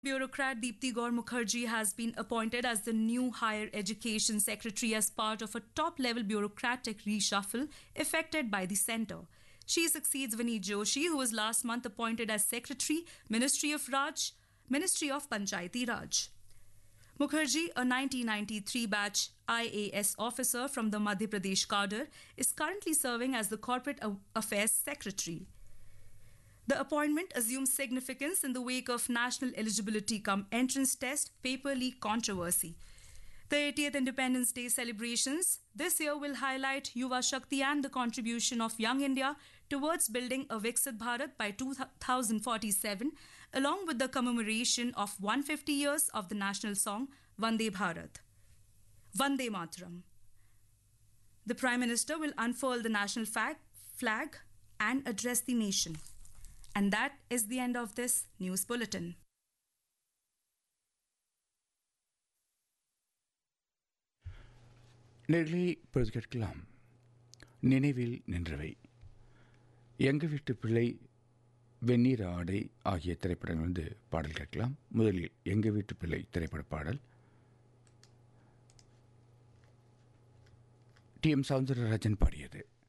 Bureaucrat Deepti Gaur Mukherjee has been appointed as the new Higher Education Secretary as part of a top level bureaucratic reshuffle effected by the centre. She succeeds Vineet Joshi, who was last month appointed as Secretary, Ministry of Panchayati Raj. Mukherjee, a 1993 batch IAS officer from the Madhya Pradesh cadre, is currently serving as the Corporate Affairs Secretary. The appointment assumes significance in the wake of National Eligibility Cum Entrance Test paper leak controversy. The 80th Independence Day celebrations this year will highlight Yuva Shakti and the contribution of Young India towards building a Viksit Bharat by 2047, along with the commemoration of 150 years of the national song Vande Mataram. The Prime Minister will unfurl the national flag and address the nation. And that is the end of this news bulletin. நேர்களை இப்பொழுது கேட்கலாம் நினைவில் நின்றவை. எங்க வீட்டு பிள்ளை, வெந்நீர் ஆடை ஆகிய திரைப்படங்களிலிருந்து பாடல் கேட்கலாம். முதலில் எங்க வீட்டு பிள்ளை திரைப்பட பாடல். டி எம் சௌந்தரராஜன் பாடியது.